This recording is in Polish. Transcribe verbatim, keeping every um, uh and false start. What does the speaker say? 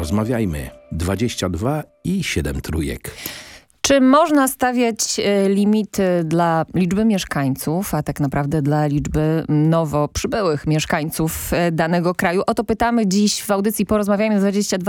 Porozmawiajmy. dwadzieścia dwa i siedem trójek. Czy można stawiać limity dla liczby mieszkańców, a tak naprawdę dla liczby nowo przybyłych mieszkańców danego kraju? O to pytamy dziś w audycji Porozmawiajmy dwadzieścia dwa